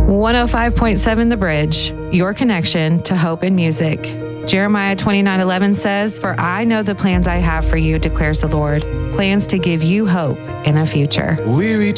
105.7 The Bridge, your connection to hope and music. Jeremiah 29:11 says, "For I know the plans I have for you, declares the Lord, plans to give you hope in a future." We reach